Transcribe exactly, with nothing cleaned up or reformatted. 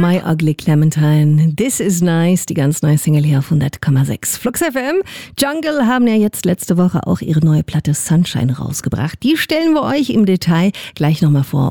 My Ugly Clementine, This is Nice, die ganz neue Single hier auf hundert Komma sechs. Flux F M, Jungle haben ja jetzt letzte Woche auch ihre neue Platte Sunshine rausgebracht. Die stellen wir euch im Detail gleich nochmal vor.